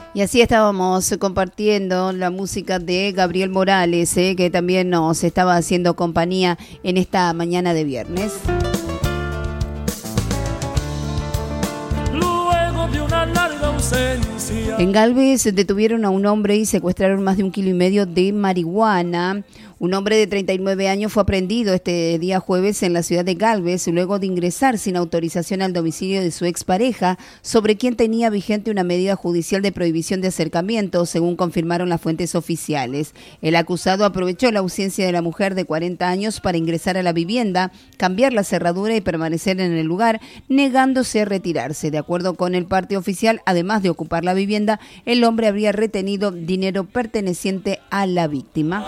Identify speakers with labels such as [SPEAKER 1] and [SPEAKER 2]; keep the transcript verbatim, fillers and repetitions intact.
[SPEAKER 1] Y así estábamos compartiendo la música de Gabriel Morales, eh, que también nos estaba haciendo compañía en esta mañana de viernes.
[SPEAKER 2] Luego de una larga ausencia.
[SPEAKER 1] En Galvez detuvieron a un hombre y secuestraron más de un kilo y medio de marihuana. Un hombre de treinta y nueve años fue aprehendido este día jueves en la ciudad de Galvez luego de ingresar sin autorización al domicilio de su expareja, sobre quien tenía vigente una medida judicial de prohibición de acercamiento, según confirmaron las fuentes oficiales. El acusado aprovechó la ausencia de la mujer de cuarenta años para ingresar a la vivienda, cambiar la cerradura y permanecer en el lugar, negándose a retirarse. De acuerdo con el parte oficial, además de ocupar la vivienda, el hombre habría retenido dinero perteneciente a la víctima.